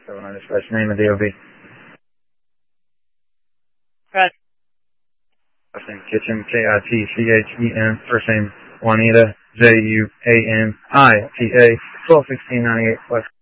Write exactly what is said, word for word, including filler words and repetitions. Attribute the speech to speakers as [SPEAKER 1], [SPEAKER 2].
[SPEAKER 1] seven nine dispatch, name of D O B.
[SPEAKER 2] Right.
[SPEAKER 1] Last name Kitchen, K I T C H E N. First name Juanita, J U A N I T A, twelve sixteen ninety-eight West.